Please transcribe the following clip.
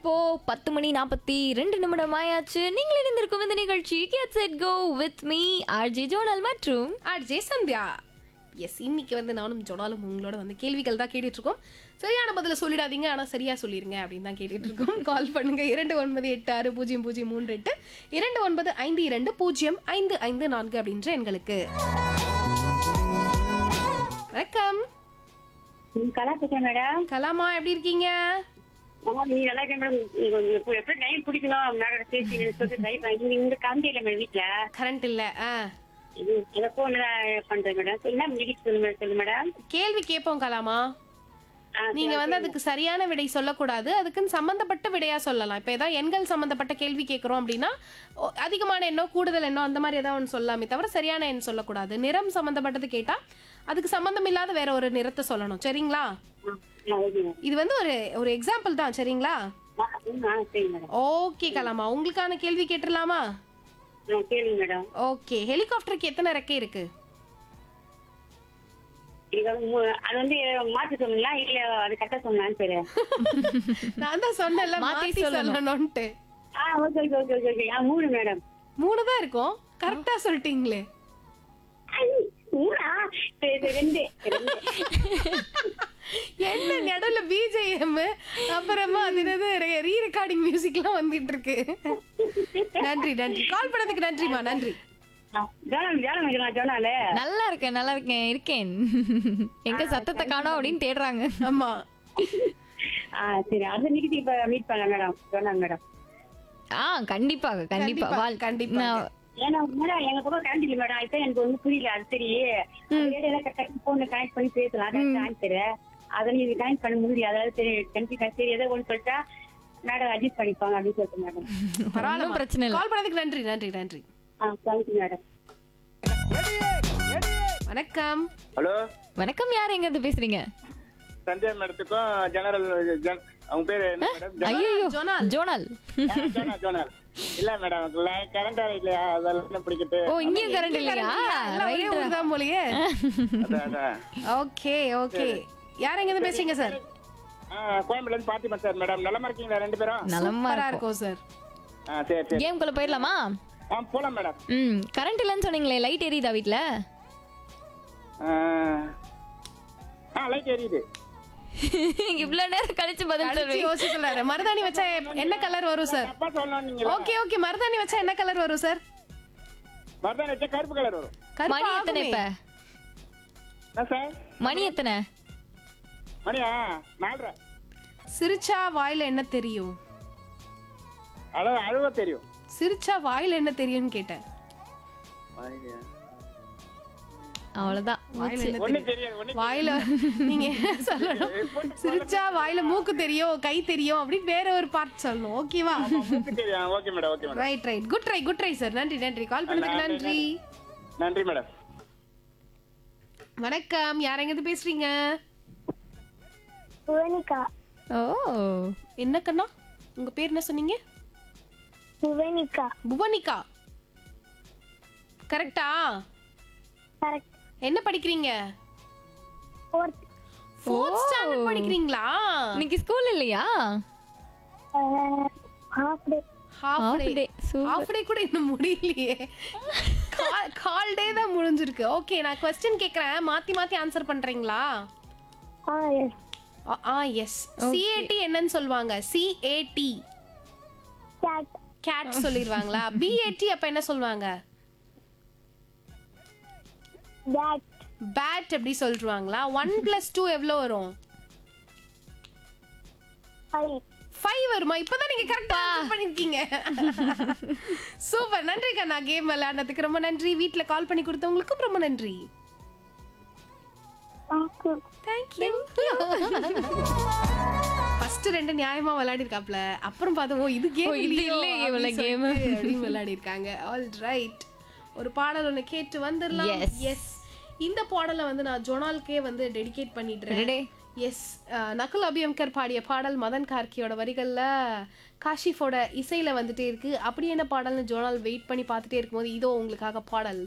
இப்போ 10:42 ஆயாச்சு. நீங்கள் இணைந்திருக்கும் இந்த நிகழ்ச்சி Get Set Go with me RJ zonal மற்றும் ஆர்ஜே சந்தியா. எஸ், இன்னைக்கு வந்து நானும் ஜொனாலும் உங்களோட வந்து கேள்விகள் தான் கேட்டுட்டு இருக்கோம். சரியான பதில சொல்லிடாதீங்க, ஆனால் சரியா சொல்லிருங்க அப்படின்னு தான் கேட்டுட்டு இருக்கோம். கால் பண்ணுங்க 29860038 2952205554 அப்படின்ற எண்களுக்கு. வணக்கம். கலா பேசுறேன் மேடம். கலாமா, எப்படி இருக்கீங்க? நீங்க நல்லா இருக்கேன் மேடம். எப்படி டைம் பிடிக்கணும் மேடம் பேசி சொல்லிட்டு ட்ரை பண்ணி இந்த கரண்ட் இல்லை மேடம் வீட்டுல. கரண்ட் இல்ல. இதை போன்ல பண்றேன் மேடம். என்ன நிகழ்ச்சி சொல்லு மேடம். கேள்வி கேட்போம் கலாமா. நீங்க வந்து அதுக்கு சரியான விடை சொல்லக்கூடாது, அதுக்குன்னு சம்பந்தப்பட்ட விடையா சொல்லலாம். இப்ப ஏதாவது எண்கள் சம்பந்தப்பட்ட கேள்வி கேட்கிறோம் அப்படின்னா அதிகமான எண்ணோ கூடுதல் எண்ணோ அந்த மாதிரி ஏதாவது ஒன்று சொல்லலாமே தவிர சரியான எண் சொல்லக்கூடாது. நிறம் சம்பந்தப்பட்டது கேட்டா அதுக்கு சம்பந்தம் இல்லாத வேற ஒரு நிறத்தை சொல்லணும். சரிங்களா? இது வந்து ஒரு எக்ஸாம்பிள் தான். சரிங்களா? சரி மேடம். ஓகே கலாமா, உங்களுக்கான கேள்வி கேட்டுடலாமா? கேளுங்க மேடம். ஓகே, ஹெலிகாப்டருக்கு எத்தனை ரெக்கை இருக்கு? அது வந்து மாத்தி சொன்னீங்களா இல்ல அது கரெக்டா சொன்னான்னு சரி. நான் தான் சொன்னேன்ல மாத்தி சொல்லணும்ட்டு. Okay okay okay okay. 3 madam. 3 தான் இருக்கும். கரெக்டா சொல்லிட்டீங்களே. என்ன நடுவுல பிஜிஎம் அப்புறமா அது ரீ ரெக்கார்டிங் மியூசிக்லாம் வந்துட்டு இருக்கு. நன்றி நன்றி, கால் பண்ணதுக்கு நன்றிமா. நன்றி. நல்லா இருக்கேன் இருக்கேன். எங்க சத்தத்தை காணோம் அப்படின்னு தேடுறாங்க. ஆமா. சரி, அந்த நிகழ்ச்சி இப்ப மீட் பண்ணலாம் மேடம். சொன்னாங்க மேடம். கண்டிப்பாக கண்டிப்பா. ஏன்னா மேடம் எங்க பக்கம் கரண்ட் இல்ல மேடம். இப்ப எனக்கு ஒண்ணு புரியல. அது சரி போன்ல கனெக்ட் பண்ணி பேசலாம் ஆன்சர். அதை நீங்க கனெக்ட் பண்ண முடியல. அதாவது சரி சரி ஏதோ ஒண்ணு சொல்லிட்டா மேடம் அட்ஜஸ்ட் பண்ணிப்பாங்க அப்படின்னு சொல்லிட்டு மேடம். பரவாயில்ல, பிரச்சனை இல்லை. கால் பண்ணதுக்கு நன்றி நன்றி நன்றி. Thank you madam. வணக்கம். ஹலோ வணக்கம், யார் எங்க இருந்து பேசுறீங்க? சந்தியா மேடத்துக்கும் ஜெனரல் அவங்க பேரு என்ன மேடம்? ஐயோ, ஜோனால். ஜோனல். ஜோனல் இல்ல மேடம், கரண்ட் இல்லையா அதெல்லாம் பிடிக்கிட்டு. ஓ, இங்கேயும் கரண்ட் இல்லையா? ஒரே ஊர்தான் போலயே. அதான். Okay okay. யார் எங்க இருந்து பேசுறீங்க சார்? கோயம்புல இருந்து பாத்திமா சார். மேடம் நலமா இருக்கீங்களா ரெண்டு பேரும்? நலமா சூப்பரா இருக்கும் சார். சரி சரி. கேம் குள்ள போயிடலாமா? போலாம் மேடம். கரண்ட் இல்லைன்னு சொன்னீங்களே, லைட் எரியுதா வீட்ல? லைட் எரியுது. இவ்வளவு நேரம் கழிச்சு பதில் சொல்றீங்க. யோசிக்கலாரு. மருதாணி வச்சா என்ன கலர் வரும் சார்? அப்பா சொல்லணும் நீங்க. ஓகே ஓகே, மருதாணி வச்சா என்ன கலர் வரும் சார்? மருதாணி வச்சா கருப்பு கலர் வரும். மணி எத்தனை இப்ப? என்ன சார் மணி எத்தனை? மணியா 4:30. சிரிச்சா வாயில என்ன தெரியும்? அழுவ தெரியும். சிரிச்சா வாயில என்ன தெரியும்னு கேட்டேன். அவ்வளவுதான். வாயில என்ன ஒண்ணு தெரியும்? தெரியாது. ஒண்ணு வாயில நீங்க என்ன சொல்லணும்? சிரிச்சா வாயில மூக்கு தெரியும், கை தெரியும், அப்படி வேற ஒரு பார்ட் சொல்லணும். ஓகேவா? தெரியும். Okay madam. Okay madam. Right right, good try sir. நன்றி நன்றி, கால் பண்ணதுக்கு நன்றி. நன்றி மேடம். வணக்கம், யார் எங்க இருந்து பேசுறீங்க? புவனிகா. ஓ, என்ன கண்ணா, உங்க பேர் என்ன சொன்னீங்க? புவனிகா. புவனிகா. கரெக்டா? கரெக்ட். என்ன படிக்கிறீங்க? ஃபோர்த். 4th ஸ்டாண்டர்ட் படிக்கிறீங்களா? இன்னைக்கு ஸ்கூல் இல்லையா? Half day. Half day. Super. Half day கூட இன்னும் முடியலையே. கால் டே தான் முடிஞ்சிருக்கு. ஓகே, நான் क्वेश्चन கேக்குறேன், மாத்தி மாத்தி ஆன்சர் பண்றீங்களா? எஸ். எஸ். CAT என்னன்னு சொல்வாங்க? CAT gate. கேட் சொல்லிடுவாங்களா? BAT அப்ப என்ன சொல்வாங்க? பேட். பேட் அப்படி சொல்லிடுவாங்களா? 1 + 2 எவ்வளவு வரும்? 5 வருமா? இப்பதான் நீங்க கரெக்டா பண்ணிருக்கீங்க. சூப்பர், நன்றி கண்ணா. கேம் விளையாடுறதுக்கு ரொம்ப நன்றி. வீட்ல கால் பண்ணி கொடுத்தவங்களுக்கும் ரொம்ப நன்றி. தேங்க்யூ. ஃபர்ஸ்ட் 2 நியாயமா விளையாடி இருக்காப்ல, அப்புறம் பார்த்தோம் இது கேம் இது இல்லையே இவ்வளவு game அப்படின்னு விளையாடி இருக்காங்க. ஆல் ரைட், ஒரு பாடல் ஒன்று கேட்டு வந்துடலாம். Yes. எஸ், இந்த பாடலை வந்து நான் ஜோனால்கே வந்து டெடிகேட் பண்ணிடுறேன். எஸ், நகுல் அபியங்கர் பாடிய பாடல் மதன் கார்கியோட வரிகள்ல காஷிஃபோட இசையில வந்துட்டே இருக்கு. அப்படி என்ன பாடல்னு ஜோனால் வெயிட் பண்ணி பார்த்துட்டே இருக்கும்போது இதோ உங்களுக்காக பாடல்.